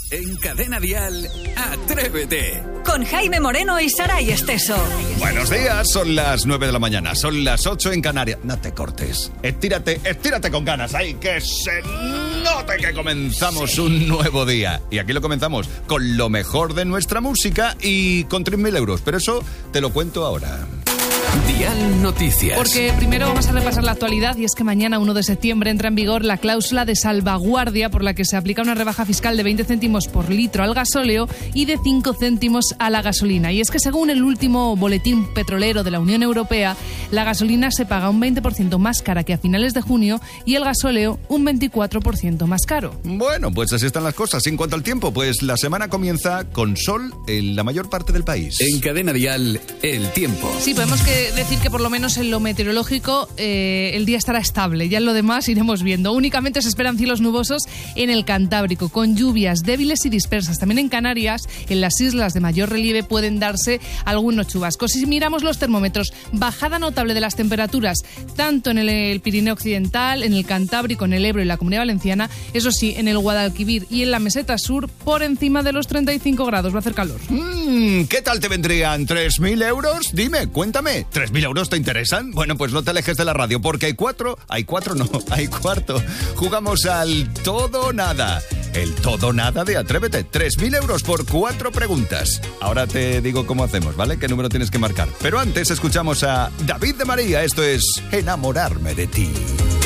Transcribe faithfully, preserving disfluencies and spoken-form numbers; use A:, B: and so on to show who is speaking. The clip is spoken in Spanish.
A: En Cadena Dial, Atrévete.
B: Con Jaime Moreno y Saray Esteso.
C: Buenos días, son las nueve de la mañana, son las ocho en Canarias. No te cortes, estírate, estírate con ganas, ahí que se note que comenzamos sí. un nuevo día. Y aquí lo comenzamos con lo mejor de nuestra música y con tres mil euros, pero eso te lo cuento ahora.
A: Dial Noticias.
D: Porque primero vamos a repasar la actualidad y es que mañana, uno de septiembre, entra en vigor la cláusula de salvaguardia por la que se aplica una rebaja fiscal de veinte céntimos por litro al gasóleo y de cinco céntimos a la gasolina. Y es que según el último boletín petrolero de la Unión Europea, la gasolina se paga un veinte por ciento más cara que a finales de junio y el gasóleo un veinticuatro por ciento más caro.
C: Bueno, pues así están las cosas. En cuanto al tiempo, pues la semana comienza con sol en la mayor parte del país.
A: En Cadena Dial, el tiempo.
D: Sí, podemos que decir que por lo menos en lo meteorológico eh, el día estará estable. Ya en lo demás iremos viendo. Únicamente se esperan cielos nubosos en el Cantábrico, con lluvias débiles y dispersas. También en Canarias, en las islas de mayor relieve, pueden darse algunos chubascos. Si miramos los termómetros, bajada notable de las temperaturas, tanto en el, el Pirineo Occidental, en el Cantábrico, en el Ebro y la Comunidad Valenciana. Eso sí, en el Guadalquivir y en la Meseta Sur, por encima de los treinta y cinco grados. Va a hacer calor.
C: Mm, ¿Qué tal te vendrían? ¿tres mil euros? Dime, cuéntame. ¿tres mil euros te interesan? Bueno, pues no te alejes de la radio, porque hay cuatro, hay cuatro no, hay cuarto. Jugamos al todo o nada. El todo o nada de Atrévete. tres mil euros por cuatro preguntas. Ahora te digo cómo hacemos, ¿vale? ¿Qué número tienes que marcar? Pero antes escuchamos a David de María. Esto es Enamorarme de ti.